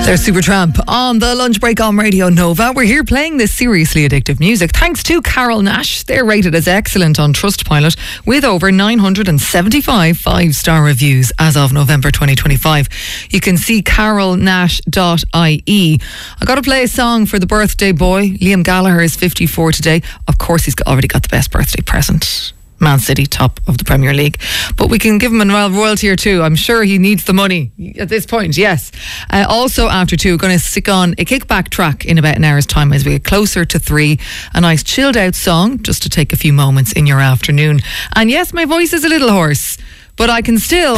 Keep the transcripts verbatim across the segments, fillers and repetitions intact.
There's Supertramp on the lunch break on Radio Nova. We're here playing this seriously addictive music thanks to Carol Nash. They're rated as excellent on Trustpilot with over nine hundred seventy-five five-star reviews as of November twenty twenty-five. You can see carol nash dot I E. I got to play a song for the birthday boy. Liam Gallagher is fifty-four today. Of course, he's already got the best birthday present. Man City, top of the Premier League. But we can give him a royalty or two. I'm sure he needs the money at this point, yes. Uh, also, after two, we're going to stick on a kickback track in about an hour's time as we get closer to three. A nice chilled out song just to take a few moments in your afternoon. And yes, my voice is a little hoarse, but I can still,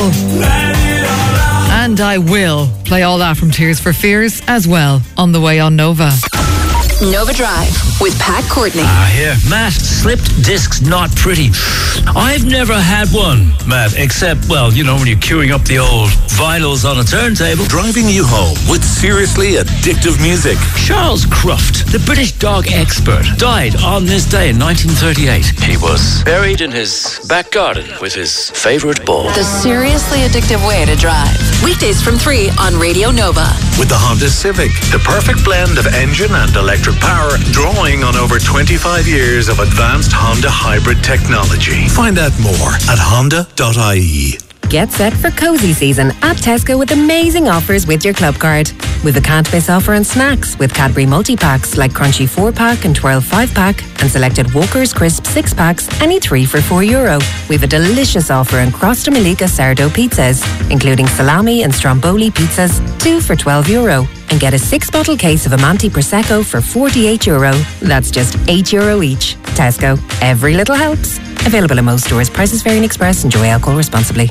and I will, play all that from Tears for Fears as well on the way on Nova. Nova Drive with Pat Courtney. Ah, here. Matt, slipped discs not pretty. I've never had one, Matt, except, well, you know, when you're queuing up the old vinyls on a turntable. Driving you home with seriously addictive music. Charles Cruft, the British dog expert, died on this day in nineteen thirty-eight. He was buried in his back garden with his favourite ball. The seriously addictive way to drive. Weekdays from three on Radio Nova. With the Honda Civic, the perfect blend of engine and electric power, drawing on over twenty-five years of advanced Honda hybrid technology. Find out more at honda dot I E. Get set for cozy season at Tesco with amazing offers with your club card. With a can't miss offer on snacks with Cadbury multi-packs like Crunchy four pack and twelve five pack and selected Walker's Crisp six packs, any three for four euro. We've a delicious offer on Crosta Malika sourdough pizzas, including salami and stromboli pizzas, two for twelve euro. And get a six bottle case of Amanti Prosecco for forty-eight euro. That's just eight euro each. Tesco. Every little helps. Available in most stores. Prices vary in Express. Enjoy alcohol responsibly.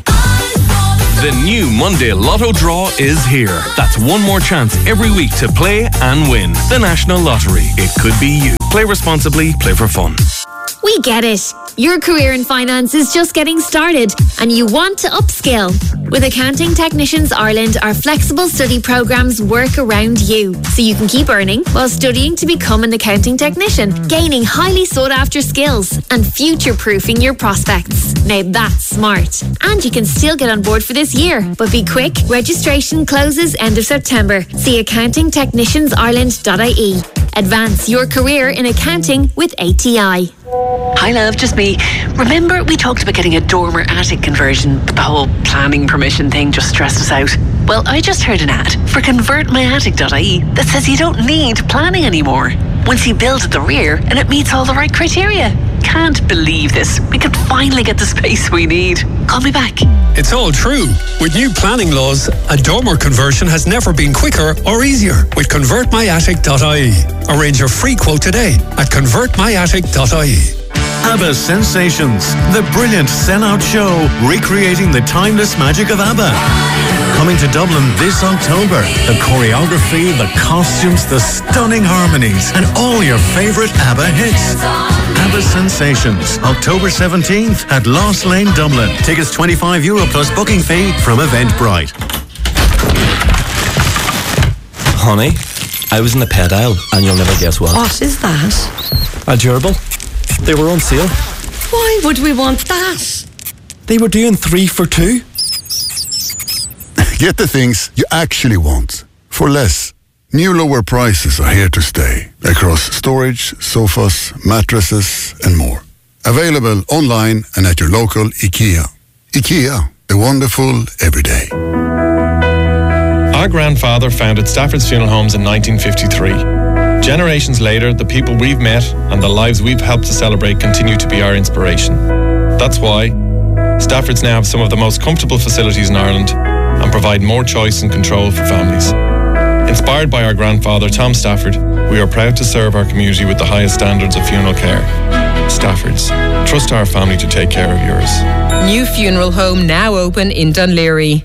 The new Monday Lotto draw is here. That's one more chance every week to play and win. The National Lottery. It could be you. Play responsibly. Play for fun. We get it. Your career in finance is just getting started and you want to upskill. With Accounting Technicians Ireland, our flexible study programmes work around you so you can keep earning while studying to become an accounting technician, gaining highly sought after skills and future-proofing your prospects. Now that's smart. And you can still get on board for this year. But be quick, registration closes end of September. See accounting technicians ireland dot I E. Advance your career in accounting with A T I. Hi love, just me. Remember we talked about getting a dormer attic conversion, but the whole planning permission thing just stressed us out? Well, I just heard an ad for convert my attic dot I E that says you don't need planning anymore once you build at the rear and it meets all the right criteria. Can't believe this. We could finally get the space we need. Call me back. It's all true. With new planning laws, a dormer conversion has never been quicker or easier with convert my attic dot I E. Arrange your free quote today at convert my attic dot I E. ABBA Sensations, the brilliant Sen-Out show recreating the timeless magic of ABBA. Coming to Dublin this October. The choreography, the costumes, the stunning harmonies, and all your favourite ABBA hits. ABBA Sensations, October seventeenth at Lost Lane, Dublin. Tickets twenty-five euro plus booking fee from Eventbrite. Honey, I was in the pet aisle and you'll never guess what. What is that? A gerbil. They were on sale. Why would we want that? They were doing three for two. Get the things you actually want for less. New lower prices are here to stay across storage, sofas, mattresses and more. Available online and at your local IKEA. IKEA, the wonderful everyday. Our grandfather founded Stafford's Funeral Homes in nineteen fifty-three. Generations later, the people we've met and the lives we've helped to celebrate continue to be our inspiration. That's why Stafford's now have some of the most comfortable facilities in Ireland and provide more choice and control for families. Inspired by our grandfather, Tom Stafford, we are proud to serve our community with the highest standards of funeral care. Stafford's. Trust our family to take care of yours. New funeral home now open in Dunleary.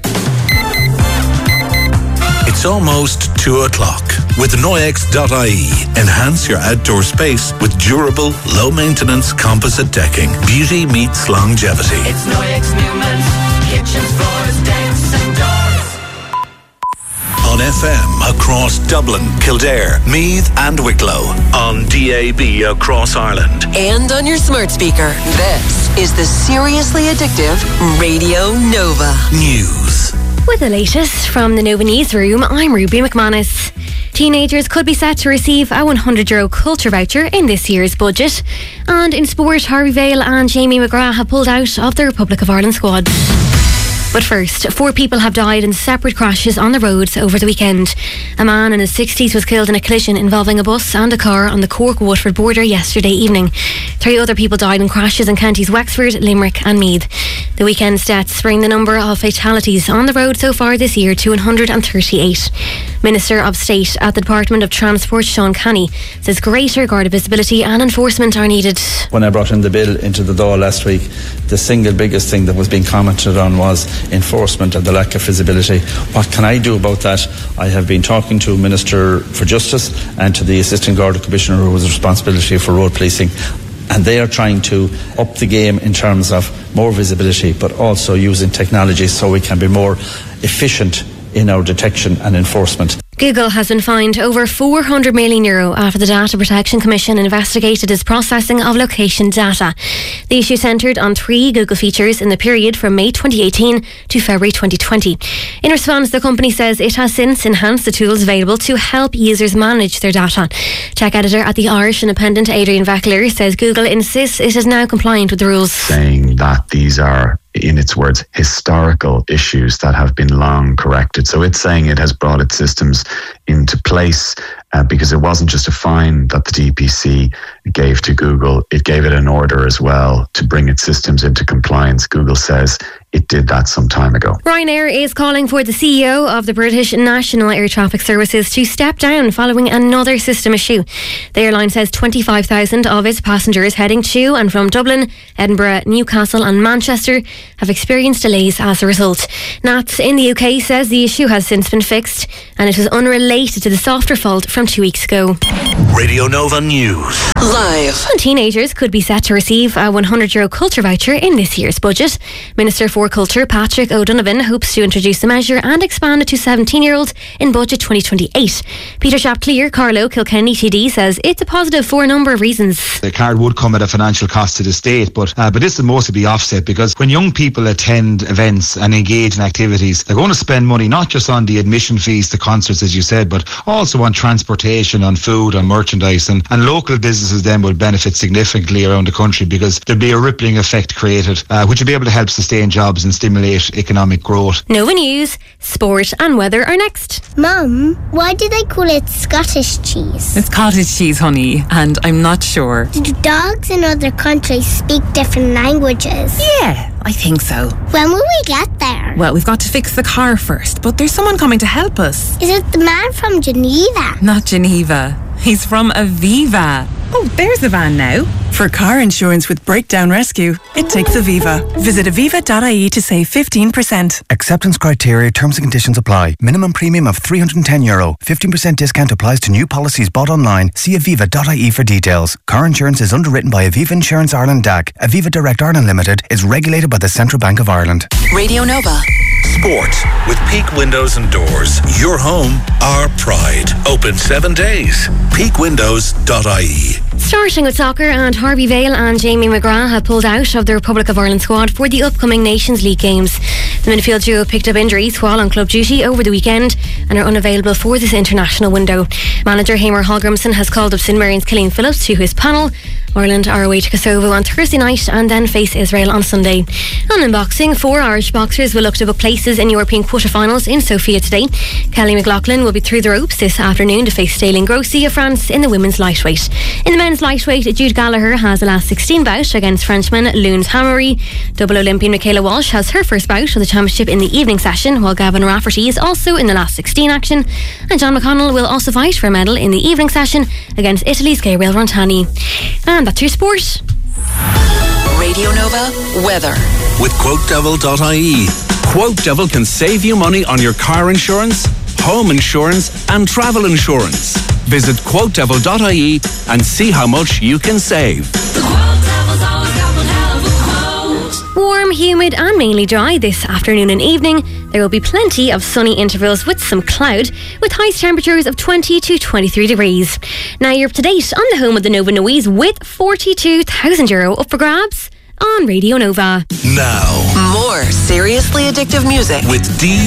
It's almost two o'clock. With Noyex dot I E, enhance your outdoor space with durable, low-maintenance composite decking. Beauty meets longevity. It's Noyex Newman's kitchens, floors, decks and doors. On F M across Dublin, Kildare, Meath and Wicklow. On D A B across Ireland. And on your smart speaker. This is the seriously addictive Radio Nova. News. With the latest from the Nova Newsroom, I'm Ruby McManus. Teenagers could be set to receive a one hundred euro culture voucher in this year's budget. And in sport, Harvey Vale and Jamie McGrath have pulled out of the Republic of Ireland squad. But first, four people have died in separate crashes on the roads over the weekend. A man in his sixties was killed in a collision involving a bus and a car on the Cork-Waterford border yesterday evening. Three other people died in crashes in counties Wexford, Limerick and Meath. The weekend's deaths bring the number of fatalities on the road so far this year to one hundred thirty-eight. Minister of State at the Department of Transport, Sean Canny, says greater Garda visibility and enforcement are needed. When I brought in the bill into the door last week, the single biggest thing that was being commented on was enforcement and the lack of visibility. What can I do about that? I have been talking to Minister for Justice and to the Assistant Garda Commissioner who has responsibility for road policing, and they are trying to up the game in terms of more visibility but also using technology so we can be more efficient in our detection and enforcement. Google has been fined over four hundred million euro after the Data Protection Commission investigated its processing of location data. The issue centred on three Google features in the period from May twenty eighteen to February twenty twenty. In response, the company says it has since enhanced the tools available to help users manage their data. Tech editor at the Irish Independent, Adrian Veckler, says Google insists it is now compliant with the rules. Saying that these are, in its words, historical issues that have been long corrected. So it's saying it has brought its systems into place uh, because it wasn't just a fine that the D P C gave to Google, it gave it an order as well to bring its systems into compliance. Google says it did that some time ago. Ryanair is calling for the C E O of the British National Air Traffic Services to step down following another system issue. The airline says twenty-five thousand of its passengers heading to and from Dublin, Edinburgh, Newcastle and Manchester have experienced delays as a result. N A T S in the U K says the issue has since been fixed and it was unrelated to the software fault from two weeks ago. Radio Nova News. Live. And teenagers could be set to receive a one hundred euro culture voucher in this year's budget. Minister for Culture Patrick O'Donovan hopes to introduce the measure and expand it to seventeen-year-olds in budget twenty twenty-eight. Peter Chapclear, Carlow, Kilkenny T D, says it's a positive for a number of reasons. The card would come at a financial cost to the state, but uh, but this will mostly be offset because when young people attend events and engage in activities, they're going to spend money not just on the admission fees to concerts, as you said, but also on transportation, on food, on merchandise, and, and local businesses then will benefit significantly around the country because there'll be a rippling effect created, uh, which will be able to help sustain jobs and stimulate economic growth. Nova News, sport and weather are next. Mum, why do they call it Scottish cheese? It's cottage cheese, honey, and I'm not sure. Do dogs in other countries speak different languages? Yeah, I think so. When will we get there? Well, we've got to fix the car first, but there's someone coming to help us. Is it the man from Geneva? Not Geneva. He's from Aviva. Oh, there's the van now. For car insurance with Breakdown Rescue, it takes Aviva. Visit aviva dot I E to save fifteen percent. Acceptance criteria, terms and conditions apply. Minimum premium of three hundred ten euro. fifteen percent discount applies to new policies bought online. See aviva dot I E for details. Car insurance is underwritten by Aviva Insurance Ireland D A C. Aviva Direct Ireland Limited is regulated by the Central Bank of Ireland. Radio Nova. Sport with Peak Windows and Doors. Your home, our pride. Open seven days. peak windows dot I E. Starting with soccer, and Harvey Vale and Jamie McGrath have pulled out of the Republic of Ireland squad for the upcoming Nations League games. The midfield duo picked up injuries while on club duty over the weekend and are unavailable for this international window. Manager Hamer Hallgrimsson has called up St Mirren's Killian Phillips to his panel. Ireland are away to Kosovo on Thursday night and then face Israel on Sunday. And in boxing, four Irish boxers will look to book places in European quarterfinals in Sofia today. Kelly McLaughlin will be through the ropes this afternoon to face Staelin Grossi of France in the women's lightweight. In the men's lightweight, Jude Gallagher has the last sixteen bout against Frenchman Loons Hammery. Double Olympian Michaela Walsh has her first bout of the championship in the evening session, while Gavin Rafferty is also in the last sixteen action. And John McConnell will also fight for a medal in the evening session against Italy's Gabriel Rontani. And that's your sport. Radio Nova weather with quote devil dot I E. Quote Devil can save you money on your car insurance, home insurance and travel insurance. Visit quote devil dot I E and see how much you can save. Warm, humid and mainly dry this afternoon and evening. There will be plenty of sunny intervals with some cloud, with highest temperatures of twenty to twenty-three degrees. Now you're up to date on the home of the Nova Noise with forty-two thousand euro up for grabs on Radio Nova. Now, more seriously addictive music with D